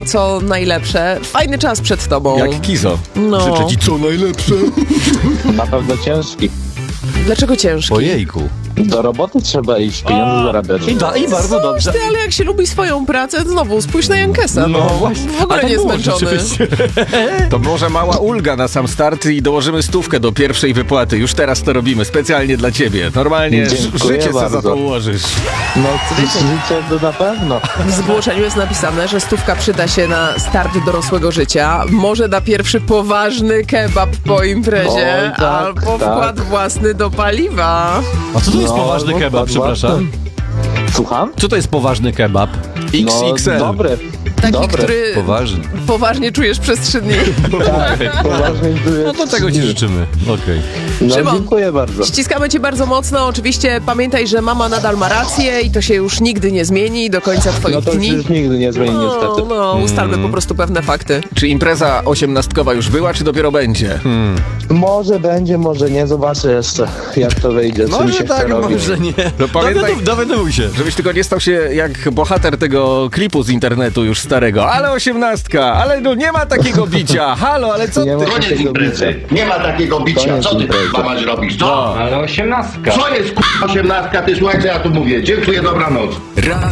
co najlepsze. Fajny czas przed tobą. Jak Kizo. No. Życzę ci co najlepsze. Na pewno ciężki. Dlaczego ciężki? Ojejku. Do roboty trzeba iść, pieniądze zarabiać. I bardzo dobrze. Ty, ale jak się lubi swoją pracę, znowu spójrz na Jankesa. No właśnie. W ogóle A tak nie było zmęczony. rzeczywiście. To może mała ulga na sam start i dołożymy 100 do pierwszej wypłaty. Już teraz to robimy, specjalnie dla ciebie. Normalnie Dziękuję życie co za bardzo. to ułożysz. No, życie to na pewno. W zgłoszeniu jest napisane, że 100 przyda się na start dorosłego życia. Może na pierwszy poważny kebab po imprezie, Oj, tak, albo tak. wkład własny do paliwa. A co to jest No, poważny no, kebab, tak, przepraszam? Słucham? Co to jest poważny kebab? XXL. No, dobry. Taki, Dobry. który Poważny. poważnie czujesz przez 3 dni. Tak, poważnie No to tego ci życzymy. Okej. No, Szymon. dziękuję bardzo. Ściskamy cię bardzo mocno. Oczywiście pamiętaj, że mama nadal ma rację i to się już nigdy nie zmieni do końca twoich No to dni. już nigdy nie zmieni niestety. No, ustalmy po prostu pewne fakty. Czy impreza 18 już była, czy dopiero będzie? Może będzie, może nie. Zobaczę jeszcze, jak to wyjdzie, co mi się chce robić. może nie. No pamiętaj, Dowiaduj się. żebyś tylko nie stał się jak bohater tego klipu z internetu już starego. Ale 18, ale no nie ma takiego bicia. Halo, ale co Nie ty? ma Koniec takiego imprezy. bicia. Nie ma takiego bicia. Koniec Co ty imprezy. kurwa masz robić? Co? Ale 18. Co jest kurwa 18? Ty słuchaj, co ja tu mówię. Dziękuję, dobranoc.